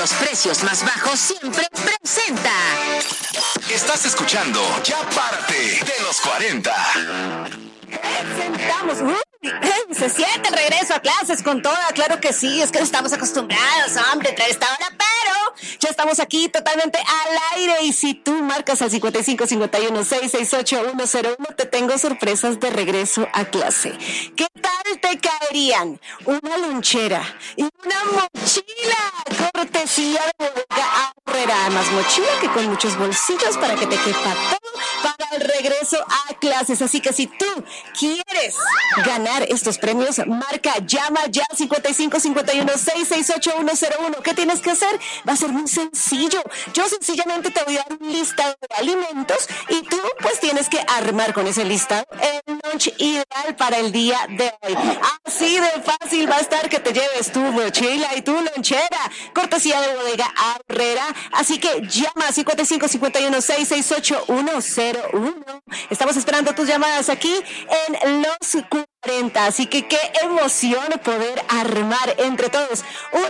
los precios más bajos siempre presenta. Estás escuchando Ya Párate de los 40. Presentamos. Se siente el regreso a clases con toda, claro que sí, es que no estamos acostumbrados, hombre, a traer esta hora, pero ya estamos aquí totalmente al aire y si tú marcas al 55 51 668 101, te tengo sorpresas de regreso a clase. ¿Qué tal te caerían? Una lonchera y una mochila, cortesía de Bodega Aurrera, más mochila que con muchos bolsillos para que te quepa todo para el regreso a clases, así que si tú quieres ganar estos premios, llama ya 55 51 668 101. ¿Qué tienes que hacer? Va a ser muy sencillo. Yo sencillamente te voy a dar un listado de alimentos y tú pues tienes que armar con ese listado el lunch ideal para el día de hoy. Así de fácil va a estar que te lleves tu mochila y tu lonchera, cortesía de Bodega Aurrera. Así que llama a 55 51 668 101. Estamos esperando tus llamadas aquí en Los 40, así que qué emoción poder armar entre todos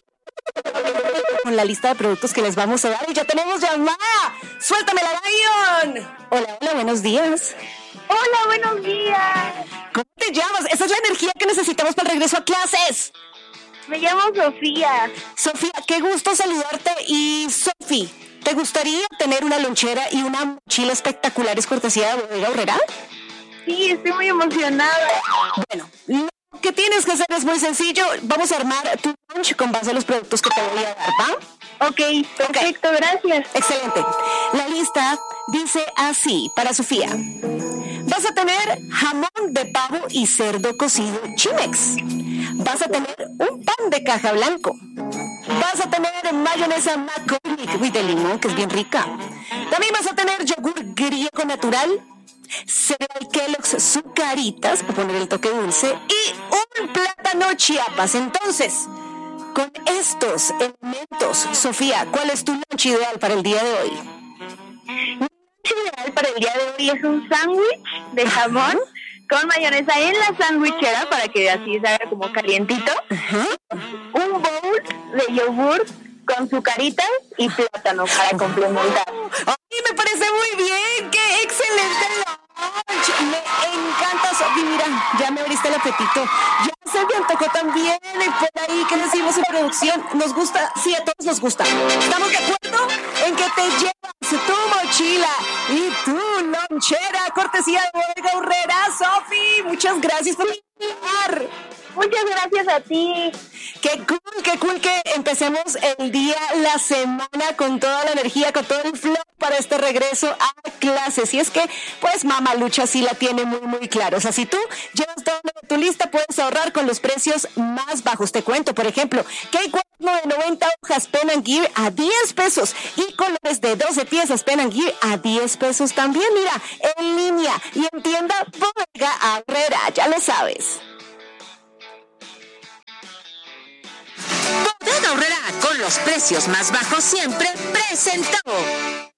con la lista de productos que les vamos a dar. Y ya tenemos llamada. ¡Suéltame la Lion! Hola, hola, buenos días. Hola, buenos días. ¿Cómo te llamas? Esa es la energía que necesitamos para el regreso a clases. Me llamo Sofía. Sofía, qué gusto saludarte. Y Sofía, ¿te gustaría tener una lonchera y una mochila espectaculares cortesía de Bodega Aurrera? Sí, estoy muy emocionada. Bueno, lo que tienes que hacer es muy sencillo. Vamos a armar tu lunch con base a los productos que te voy a dar, ¿va? Ok, perfecto, gracias. Excelente. La lista dice así para Sofía. Vas a tener jamón de pavo y cerdo cocido Chimex. Vas a tener un pan de caja blanco. Vas a tener mayonesa McCormick de limón, que es bien rica. También vas a tener yogur griego natural, cereal Kellogg's Zucaritas para poner el toque dulce y un plátano Chiapas. Entonces, con estos elementos, Sofía, ¿cuál es tu lunch ideal para el día de hoy? Mi lunch ideal para el día de hoy es un sándwich de jamón con mayonesa en la sandwichera para que así se haga como calientito. Un bowl de yogur con Zucaritas y plátano para complementar. ¡Ay, me parece muy bien! ¡Qué excelente lunch! Me encanta, Sofía. Mira, ya me abriste el apetito. Ya se me antojó también. Y por ahí, ¿qué decimos en producción? ¿Nos gusta? Sí, a todos nos gusta. ¿Estamos de acuerdo en que te llevas tu mochila y tu lonchera? Cortesía de Bodega Aurrera. Sofía, muchas gracias por participar. Muchas gracias a ti. Qué cool que empecemos el día, la semana con toda la energía, con todo el flow para este regreso a clases. Y es que, pues, Mamalucha sí la tiene muy, muy claro. O sea, si tú llevas todo tu lista, puedes ahorrar con los precios más bajos. Te cuento, por ejemplo, que hay cuaderno de 90 hojas Pen and Gear a 10 pesos y colores de 12 piezas Pen and Gear a 10 pesos también. Mira, en línea y en tienda Bodega Aurrera, ya lo sabes. Bodega Aurrera, con los precios más bajos siempre, presentó.